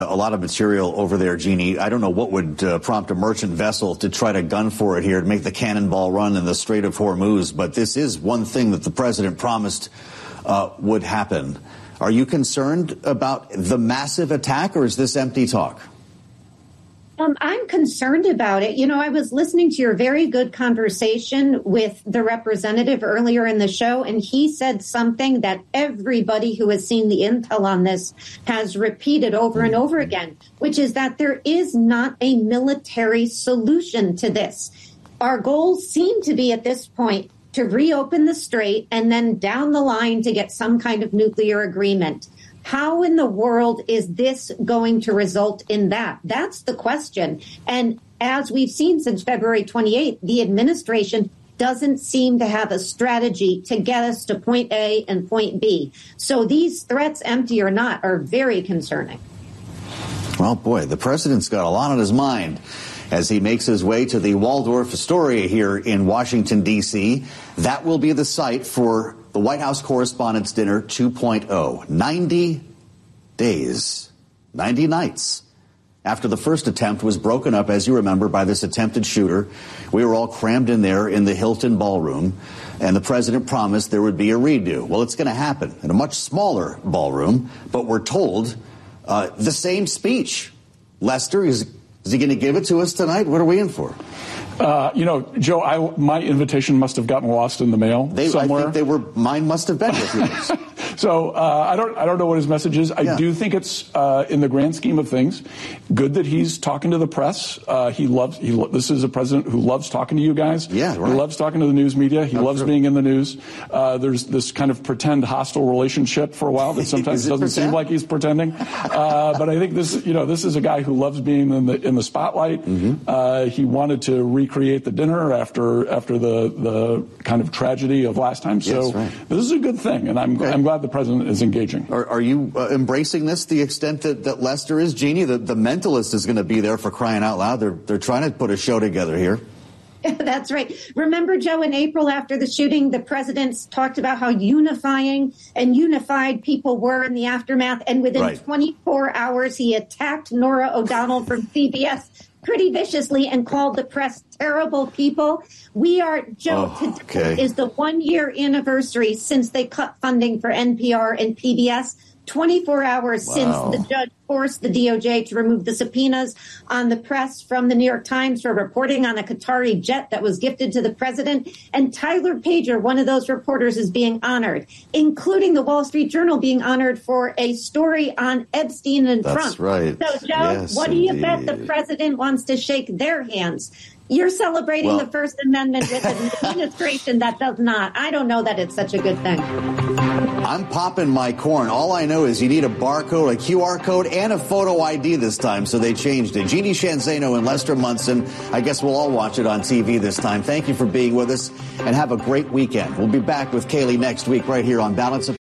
A lot of material over there, Jeannie. I don't know what would prompt a merchant vessel to try to gun for it here to make the cannonball run in the Strait of Hormuz. But this is one thing that the president promised would happen. Are you concerned about the massive attack, or is this empty talk? I'm concerned about it. You know, I was listening to your very good conversation with the representative earlier in the show, and he said something that everybody who has seen the intel on this has repeated over and over again, which is that there is not a military solution to this. Our goals seem to be at this point to reopen the strait and then down the line to get some kind of nuclear agreement. How in the world is this going to result in that? That's the question. And as we've seen since February 28th, the administration doesn't seem to have a strategy to get us to point A and point B. So these threats, empty or not, are very concerning. Well, boy, the president's got a lot on his mind as he makes his way to the Waldorf Astoria here in Washington, D.C. That will be the site for the White House Correspondents' Dinner 2.0. 90 days, 90 nights after the first attempt was broken up, as you remember, by this attempted shooter. We were all crammed in there in the Hilton ballroom, and the president promised there would be a redo. Well, it's going to happen in a much smaller ballroom, but we're told the same speech. Lester, is he going to give it to us tonight? What are we in for? Joe, my invitation must have gotten lost in the mail somewhere. I think mine must have been with you. So I don't know what his message is. I do think it's in the grand scheme of things good that he's talking to the press. This is a president who loves talking to you guys. Yeah, right. He loves talking to the news media. He loves being in the news. There's this kind of pretend hostile relationship for a while that sometimes doesn't seem like he's pretending. But I think this is a guy who loves being in the spotlight. Mm-hmm. He wanted to recreate the dinner after the kind of tragedy of last time. So this is a good thing, and I'm glad the president is engaging. Are you embracing this the extent that Lester is? Jeannie, the Mentalist is going to be there, for crying out loud. They're trying to put a show together here. That's right. Remember, Joe, in April after the shooting, the president talked about how unifying and unified people were in the aftermath. And within 24 hours, he attacked Norah O'Donnell from CBS pretty viciously and called the press terrible people. We are, Joe, today is the 1-year anniversary since they cut funding for NPR and PBS. 24 hours since the judge forced the DOJ to remove the subpoenas on the press from the New York Times for reporting on a Qatari jet that was gifted to the president. And Tyler Pager, one of those reporters, is being honored, including the Wall Street Journal being honored for a story on Epstein and Trump. That's right. So, Joe, what do you bet the president wants to shake their hands? You're celebrating the First Amendment with an administration that does not. I don't know that it's such a good thing. I'm popping my corn. All I know is you need a barcode, a QR code, and a photo ID this time, so they changed it. Jeannie Sheehan Zaino and Lester Munson. I guess we'll all watch it on TV this time. Thank you for being with us, and have a great weekend. We'll be back with Kaylee next week right here on Balance of